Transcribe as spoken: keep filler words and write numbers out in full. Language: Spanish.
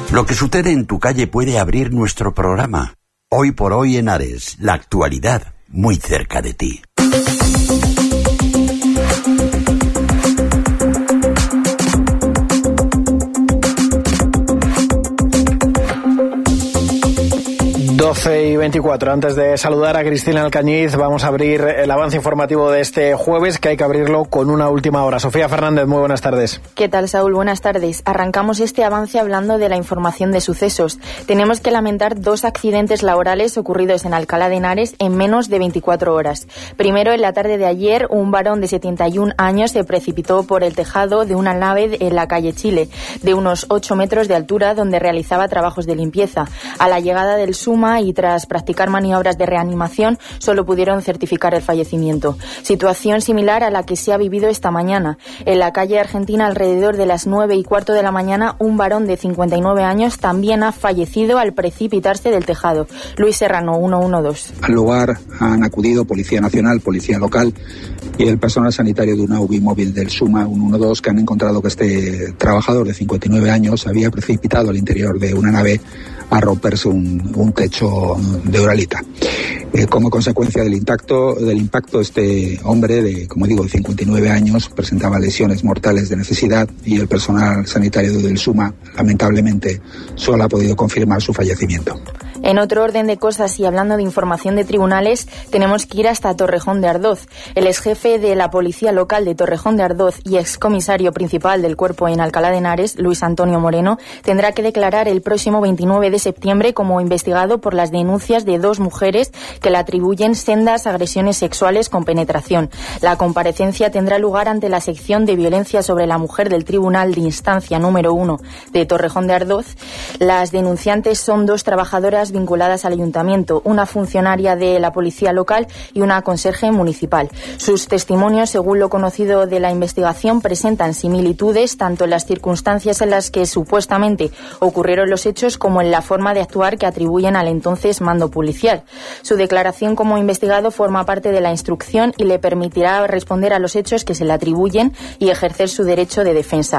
Lo que sucede en tu calle puede abrir nuestro programa. Hoy por hoy en Ares, la actualidad muy cerca de ti. doce y veinticuatro. Antes de saludar a Cristina Alcañiz, vamos a abrir el avance informativo de este jueves, que hay que abrirlo con una última hora. Sofía Fernández, muy buenas tardes. ¿Qué tal, Saúl? Buenas tardes. Arrancamos este avance hablando de la información de sucesos. Tenemos que lamentar dos accidentes laborales ocurridos en Alcalá de Henares en menos de veinticuatro horas. Primero, en la tarde de ayer, un varón de setenta y un años se precipitó por el tejado de una nave en la calle Chile, de unos ocho metros de altura, donde realizaba trabajos de limpieza. A la llegada del SUMA y tras practicar maniobras de reanimación, solo pudieron certificar el fallecimiento. Situación similar a la que se ha vivido esta mañana. En la calle Argentina, alrededor de las nueve y cuarto de la mañana, un varón de cincuenta y nueve años también ha fallecido al precipitarse del tejado. Luis Serrano, ciento doce. Al lugar han acudido Policía Nacional, Policía Local y el personal sanitario de una U B I móvil del SUMA ciento doce, que han encontrado que este trabajador de cincuenta y nueve años había precipitado al interior de una nave a romperse un, un techo de uralita. Eh, como consecuencia del impacto, del impacto, este hombre de, como digo, de cincuenta y nueve años presentaba lesiones mortales de necesidad y el personal sanitario del SUMA, lamentablemente, solo ha podido confirmar su fallecimiento. En otro orden de cosas y hablando de información de tribunales, tenemos que ir hasta Torrejón de Ardoz. El exjefe de la Policía Local de Torrejón de Ardoz y excomisario principal del cuerpo en Alcalá de Henares, Luis Antonio Moreno, tendrá que declarar el próximo veintinueve de septiembre como investigado por las denuncias de dos mujeres que le atribuyen sendas agresiones sexuales con penetración. La comparecencia tendrá lugar ante la sección de violencia sobre la mujer del Tribunal de Instancia número uno de Torrejón de Ardoz. Las denunciantes son dos trabajadoras vinculadas al ayuntamiento, una funcionaria de la policía local y una conserje municipal. Sus testimonios, según lo conocido de la investigación, presentan similitudes tanto en las circunstancias en las que supuestamente ocurrieron los hechos como en la forma de actuar que atribuyen al entonces mando policial. Su declaración como investigado forma parte de la instrucción y le permitirá responder a los hechos que se le atribuyen y ejercer su derecho de defensa.